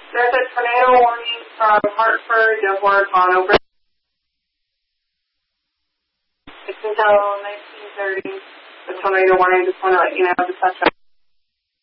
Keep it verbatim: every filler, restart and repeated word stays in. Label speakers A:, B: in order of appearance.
A: There's a tornado warning from Hartford to Horicon over. It's until nineteen thirty. The tornado warning, just want to let you know, just touch up.